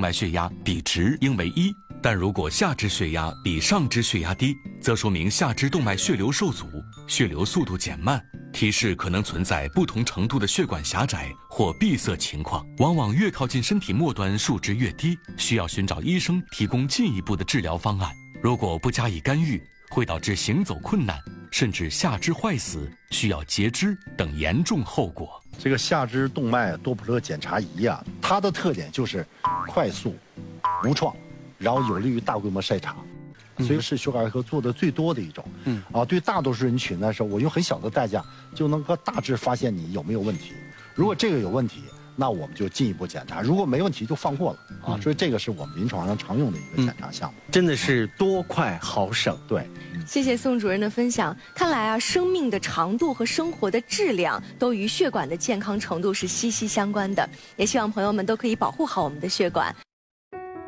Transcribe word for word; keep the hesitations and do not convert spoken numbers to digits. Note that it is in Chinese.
脉血压比值应为一，但如果下肢血压比上肢血压低，则说明下肢动脉血流受阻，血流速度减慢，提示可能存在不同程度的血管狭窄或闭塞情况。往往越靠近身体末端数值越低，需要寻找医生提供进一步的治疗方案。如果不加以干预，会导致行走困难，甚至下肢坏死，需要截肢等严重后果。 这个下肢动脉多普勒检查仪啊，它的特点就是快速、无创，然后有利于大规模筛查，所以是血管外科做的最多的一种。嗯啊，对大多数人群来说，我用很小的代价就能够大致发现你有没有问题。如果这个有问题，那我们就进一步检查；如果没问题，就放过了啊。所以这个是我们临床上常用的一个检查项目。 嗯、真的是多快好省。 对。 谢谢宋主任的分享。看来啊，生命的长度和生活的质量都与血管的健康程度是息息相关的。也希望朋友们都可以保护好我们的血管。